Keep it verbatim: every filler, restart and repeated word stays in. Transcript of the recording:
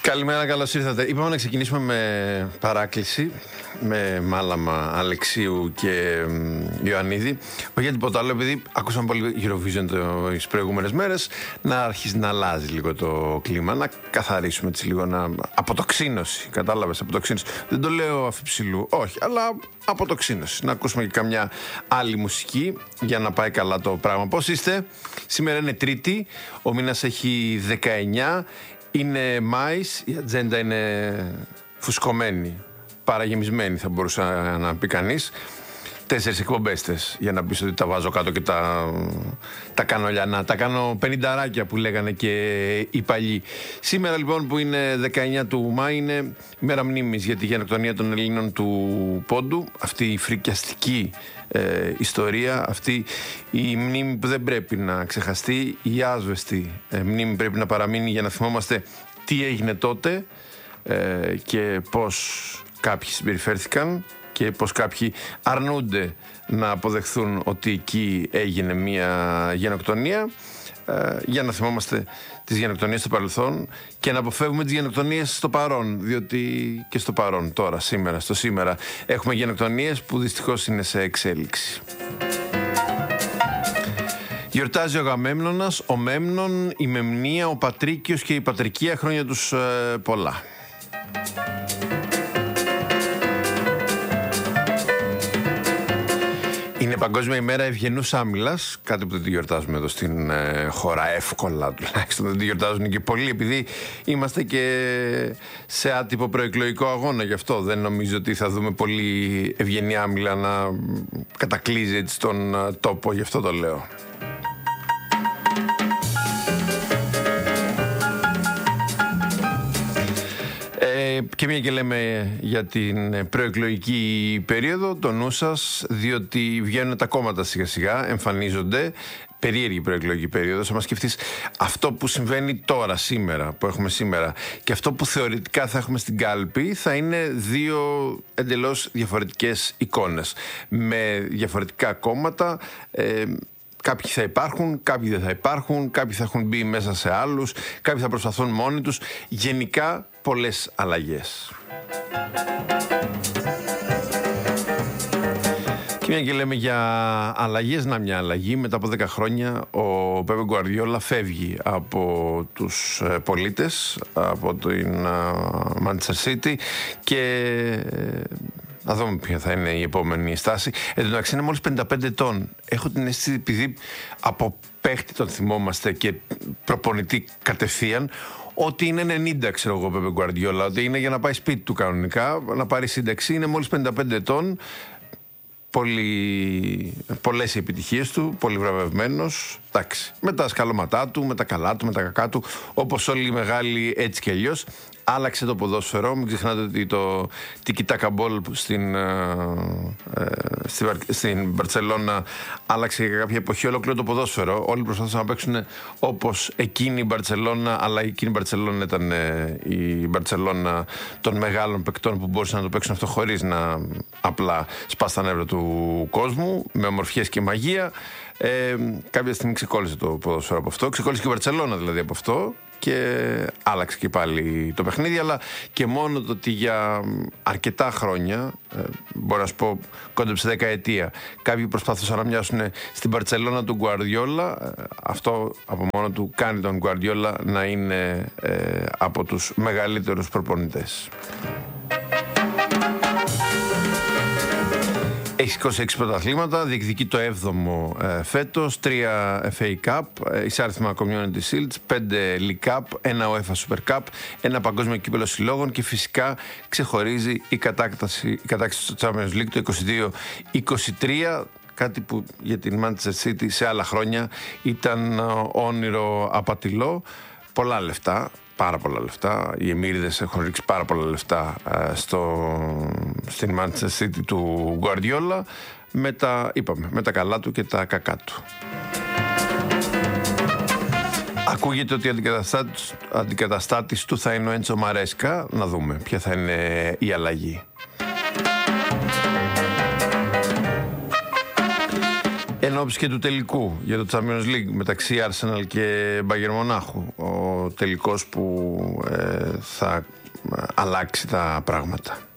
Καλημέρα, καλώς ήρθατε. Είπαμε να ξεκινήσουμε με παράκληση, με μάλαμα Αλεξίου και Ιωαννίδη. Όχι για τίποτα άλλο, επειδή ακούσαμε πολύ Eurovision τις προηγούμενες μέρες, να αρχίσει να αλλάζει λίγο το κλίμα, να καθαρίσουμε έτσι λίγο, να... αποτοξίνωση. Κατάλαβες, αποτοξίνωση. Δεν το λέω αφιψηλού, όχι, αλλά αποτοξίνωση. Να ακούσουμε και καμιά άλλη μουσική για να πάει καλά το πράγμα. Πώς είστε? Σήμερα είναι Τρίτη, ο μήνας έχει δεκαεννιά. Είναι Μάης, η ατζέντα είναι φουσκωμένη, παραγεμισμένη θα μπορούσε να πει κανείς. Τέσσερις εκπομπέστες για να πεις ότι τα βάζω κάτω και τα, τα κάνω λιανά. Τα κάνω πενηνταράκια που λέγανε και οι παλιοί. Σήμερα λοιπόν που είναι δεκαεννιά του Μάη είναι μέρα μνήμης για τη γενοκτονία των Ελλήνων του Πόντου. Αυτή η φρικιαστική ε, ιστορία, αυτή η μνήμη που δεν πρέπει να ξεχαστεί, η άσβεστη ε, μνήμη πρέπει να παραμείνει για να θυμόμαστε τι έγινε τότε ε, και πώς κάποιοι συμπεριφέρθηκαν και πως κάποιοι αρνούνται να αποδεχθούν ότι εκεί έγινε μια γενοκτονία, ε, για να θυμόμαστε τις γενοκτονίες στο παρελθόν και να αποφεύγουμε τις γενοκτονίες στο παρόν, διότι και στο παρόν τώρα, σήμερα, στο σήμερα έχουμε γενοκτονίες που δυστυχώς είναι σε εξέλιξη. Γιορτάζει ο Αγαμέμνονας, ο Μέμνον, η Μεμνία, ο Πατρίκιος και η Πατρικία, χρόνια τους ε, πολλά. Είναι Παγκόσμια ημέρα ευγενούς άμυλας, κάτι που δεν τη γιορτάζουμε εδώ στην ε, χώρα εύκολα, τουλάχιστον δεν τη γιορτάζουν και πολλοί, επειδή είμαστε και σε άτυπο προεκλογικό αγώνα. Γι' αυτό δεν νομίζω ότι θα δούμε πολύ ευγενή άμυλα να κατακλείζει έτσι τον ε, τόπο, γι' αυτό το λέω. Και μια και λέμε για την προεκλογική περίοδο, το νου σας, διότι βγαίνουν τα κόμματα σιγά σιγά, εμφανίζονται. Περίεργη προεκλογική περίοδος. Αν σκεφτείς αυτό που συμβαίνει τώρα, σήμερα, που έχουμε σήμερα, και αυτό που θεωρητικά θα έχουμε στην κάλπη, θα είναι δύο εντελώς διαφορετικές εικόνες. Με διαφορετικά κόμματα. Ε, Κάποιοι θα υπάρχουν, κάποιοι δεν θα υπάρχουν, κάποιοι θα έχουν μπει μέσα σε άλλους, κάποιοι θα προσπαθούν μόνοι τους. Γενικά, πολλές αλλαγές. Και μια και λέμε για αλλαγές, να μια αλλαγή. Μετά από δέκα χρόνια ο Πέπε Γκουαρδιόλα φεύγει από τους πολίτες, από την Manchester City και... να δούμε ποια θα είναι η επόμενη στάση. Εν τω μεταξύ είναι μόλις πενήντα πέντε ετών. Έχω την αίσθηση, επειδή από παίχτη τον θυμόμαστε και προπονητή κατευθείαν, ότι είναι ενενήντα, ξέρω εγώ, Πέπε Γκουαρδιόλα, ότι είναι για να πάει σπίτι του κανονικά, να πάρει σύνταξη. Είναι μόλις πενήντα πέντε ετών. Πολύ, πολλές οι επιτυχίες του, πολύ βραβευμένος. Εντάξει, με τα σκαλώματά του, με τα καλά του, με τα κακά του, όπως όλοι οι μεγάλοι, έτσι και αλλιώς. Άλλαξε το ποδόσφαιρο. Μην ξεχνάτε ότι το τικι-τάκα μπολ στην, ε, στην, στην Μπαρτσελώνα άλλαξε για κάποια εποχή ολόκληρο το ποδόσφαιρο. Όλοι προσπαθούσαν να παίξουν όπως εκείνη η Μπαρτσελώνα, αλλά εκείνη η Μπαρτσελώνα ήταν ε, η Μπαρτσελώνα των μεγάλων παικτών που μπορούσαν να το παίξουν αυτό χωρίς να απλά σπάσει τα νεύρα του κόσμου, με ομορφιές και μαγεία. Ε, κάποια στιγμή ξεκόλλησε το ποδόσφαιρο από αυτό, ξεκόλλησε και η Μπαρτσελώνα δηλαδή από αυτό και άλλαξε και πάλι το παιχνίδι, αλλά και μόνο το ότι για αρκετά χρόνια, ε, μπορώ να σου πω κόντεψε δεκαετία, κάποιοι προσπάθησαν να μοιάσουν στην Μπαρτσελώνα του Γκουαρδιόλα. Ε, αυτό από μόνο του κάνει τον Γκουαρδιόλα να είναι ε, από τους μεγαλύτερους προπονητές. Έχει σηκώσει έξι πρωταθλήματα, διεκδικεί το έβδομο ε, φέτος, τρία εφ έι Cup, ε, εισάριθμα Community Shields, πέντε League Cup, ένα UEFA Super Cup, ένα παγκόσμιο κύπελλο συλλόγων και φυσικά ξεχωρίζει η κατάκταση, η κατάκταση στο Champions League το είκοσι δύο είκοσι τρία, κάτι που για την Manchester City σε άλλα χρόνια ήταν όνειρο απατηλό. Πολλά λεφτά. Πάρα πολλά λεφτά. Οι Εμμύριδες έχουν ρίξει πάρα πολλά λεφτά ε, στο, στην Manchester City του Guardiola, με τα, είπαμε, με τα καλά του και τα κακά του. Ακούγεται ότι αντικαταστάτης, αντικαταστάτης του θα είναι ο Έντσο Μαρέσκα. Να δούμε ποια θα είναι η αλλαγή. Εν ώψη και του τελικού για το Champions League μεταξύ Arsenal και Bayern Μονάχου. Ο τελικός που ε, θα αλλάξει τα πράγματα.